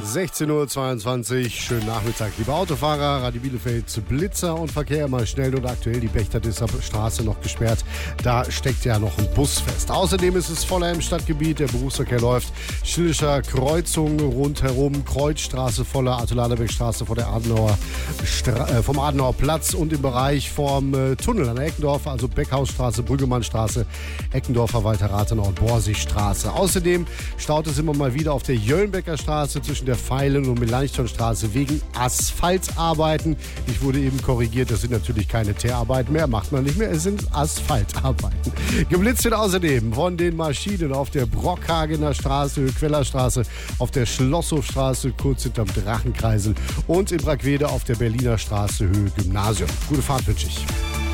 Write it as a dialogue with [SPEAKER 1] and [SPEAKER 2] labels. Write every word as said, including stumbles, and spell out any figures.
[SPEAKER 1] sechzehn Uhr zweiundzwanzig, schönen Nachmittag, liebe Autofahrer. Radio Bielefeld, Blitzer und Verkehr immer schnell und aktuell. Die Bechterdisser Straße noch gesperrt, da steckt ja noch ein Bus fest. Außerdem ist es voller im Stadtgebiet, der Berufsverkehr läuft. Schillischer Kreuzung rundherum, Kreuzstraße voller, Arthur-Laderbeck-Straße vor der Adenauer Stra- äh, vom Adenauer Platz und im Bereich vom äh, Tunnel an der Eckendorf, also Beckhausstraße, Brüggemannstraße, Eckendorfer, Walter Rathenau und Borsigstraße. Außerdem staut es immer mal wieder auf der Jöllenbecker Straße zwischen der Pfeilen- und Melanchthonstraße wegen Asphaltarbeiten. Ich wurde eben korrigiert, das sind natürlich keine Teerarbeiten mehr, macht man nicht mehr, es sind Asphaltarbeiten. Geblitzt wird außerdem von den Maschinen auf der Brockhagener Straße, Quellerstraße, auf der Schlosshofstraße, kurz hinterm Drachenkreisel und in Brackwede auf der Berliner Straße, Höhe Gymnasium. Gute Fahrt wünsche ich.